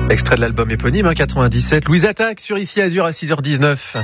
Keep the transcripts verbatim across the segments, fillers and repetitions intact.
Extrait de l'album éponyme, hein, quatre-vingt-dix-sept. Louise Attaque sur Ici Azur à six heures dix-neuf.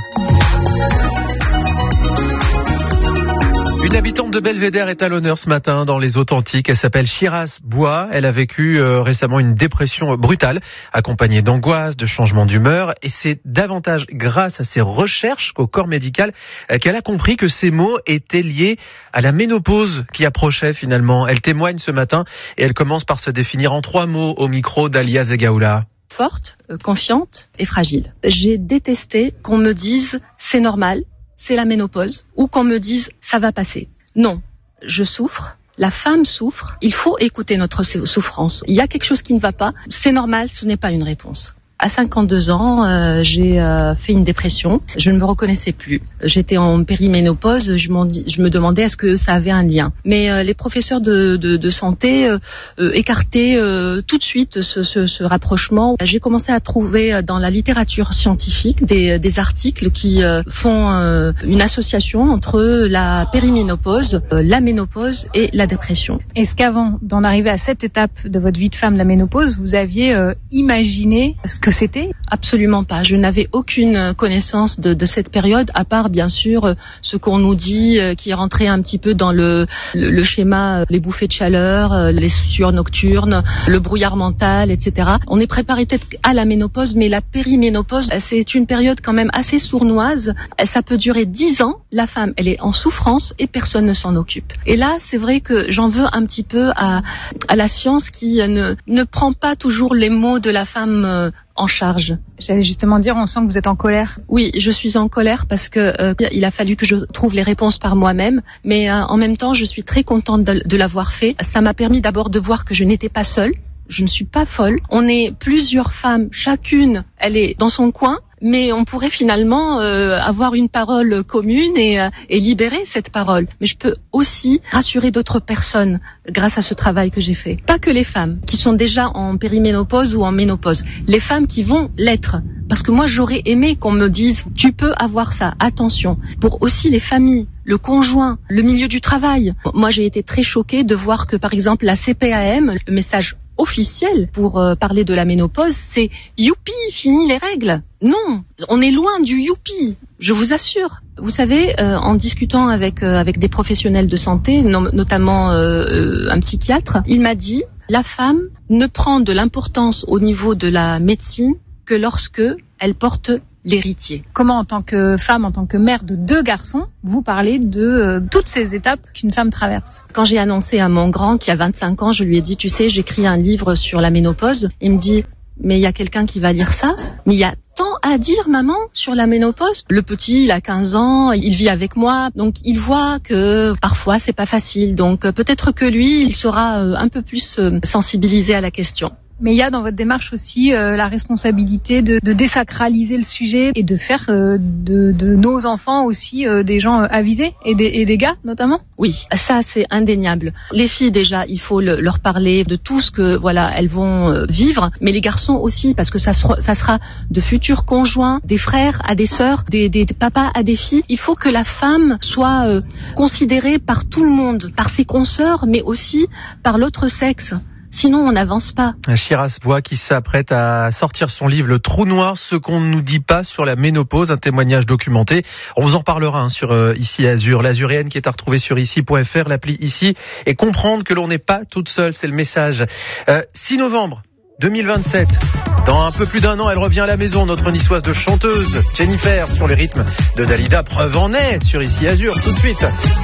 Une habitante de Belvédère est à l'honneur ce matin dans Les Authentiques. Elle s'appelle Shiraz Bois. Elle a vécu euh, récemment une dépression brutale, accompagnée d'angoisse, de changements d'humeur. Et c'est davantage grâce à ses recherches qu'au corps médical euh, qu'elle a compris que ces maux étaient liés à la ménopause qui approchait finalement. Elle témoigne ce matin et elle commence par se définir en trois mots au micro d'Alia Zegaoula. Forte, euh, confiante et fragile. J'ai détesté qu'on me dise c'est normal. C'est la ménopause, ou qu'on me dise ça va passer. Non, je souffre, la femme souffre, il faut écouter notre souffrance. Il y a quelque chose qui ne va pas, c'est normal, ce n'est pas une réponse. À cinquante-deux ans, euh, j'ai euh, fait une dépression. Je ne me reconnaissais plus. J'étais en périménopause. Je, m'en dis, je me demandais est-ce que ça avait un lien. Mais euh, les professeurs de, de, de santé euh, euh, écartaient euh, tout de suite ce, ce, ce rapprochement. J'ai commencé à trouver dans la littérature scientifique des, des articles qui euh, font euh, une association entre la périménopause, euh, la ménopause et la dépression. Est-ce qu'avant d'en arriver à cette étape de votre vie de femme, la ménopause, vous aviez euh, imaginé ce que c'était ? Absolument pas. Je n'avais aucune connaissance de, de cette période, à part bien sûr ce qu'on nous dit, euh, qui est rentré un petit peu dans le, le, le schéma, les bouffées de chaleur, euh, les sueurs nocturnes, le brouillard mental, et cetera. On est préparé peut-être à la ménopause, mais la périménopause, c'est une période quand même assez sournoise. Ça peut durer dix ans. La femme, elle est en souffrance et personne ne s'en occupe. Et là, c'est vrai que j'en veux un petit peu à, à la science qui ne, ne prend pas toujours les mots de la femme euh, en charge. J'allais justement dire, on sent que vous êtes en colère. Oui, je suis en colère parce que euh, il a fallu que je trouve les réponses par moi-même, mais euh, en même temps, je suis très contente de, de l'avoir fait. Ça m'a permis d'abord de voir que je n'étais pas seule. Je ne suis pas folle. On est plusieurs femmes, chacune, elle est dans son coin, mais on pourrait finalement euh, avoir une parole commune et, euh, et libérer cette parole. Mais je peux aussi rassurer d'autres personnes grâce à ce travail que j'ai fait. Pas que les femmes qui sont déjà en périménopause ou en ménopause, les femmes qui vont l'être. Parce que moi, j'aurais aimé qu'on me dise « tu peux avoir ça, attention ». Pour aussi les familles, le conjoint, le milieu du travail. Moi, j'ai été très choquée de voir que, par exemple, la C P A M, le message officiel pour euh, parler de la ménopause, c'est « youpi, fini les règles ». Non, on est loin du youpi, je vous assure. Vous savez, euh, en discutant avec, euh, avec des professionnels de santé, no- notamment euh, euh, un psychiatre, il m'a dit « la femme ne prend de l'importance au niveau de la médecine que lorsque elle porte l'héritier. » Comment, en tant que femme, en tant que mère de deux garçons, vous parlez de euh, toutes ces étapes qu'une femme traverse ? Quand j'ai annoncé à mon grand, qui a vingt-cinq ans, je lui ai dit, tu sais, j'écris un livre sur la ménopause. Il me dit, mais il y a quelqu'un qui va lire ça ? Mais il y a tant à dire, maman, sur la ménopause. Le petit, il a quinze ans, il vit avec moi, donc il voit que parfois c'est pas facile. Donc euh, peut-être que lui, il sera euh, un peu plus euh, sensibilisé à la question. Mais il y a dans votre démarche aussi euh, la responsabilité de, de désacraliser le sujet et de faire euh, de, de nos enfants aussi euh, des gens euh, avisés et des, et des gars notamment. Oui, ça c'est indéniable. Les filles déjà, il faut le, leur parler de tout ce que voilà elles vont euh, vivre, mais les garçons aussi parce que ça sera, ça sera de futurs conjoints, des frères à des sœurs, des, des, des papas à des filles. Il faut que la femme soit euh, considérée par tout le monde, par ses consoeurs, mais aussi par l'autre sexe. Sinon, on n'avance pas. Shiraz Bois qui s'apprête à sortir son livre Le Trou Noir, ce qu'on ne nous dit pas sur la ménopause, un témoignage documenté. On vous en parlera hein, sur euh, Ici Azur, l'azuréenne qui est à retrouver sur ici point f r, l'appli Ici, et comprendre que l'on n'est pas toute seule, c'est le message. Euh, six novembre deux mille vingt-sept, dans un peu plus d'un an, elle revient à la maison, notre niçoise de chanteuse, Jennifer, sur les rythmes de Dalida. Preuve en est sur Ici Azur, tout de suite.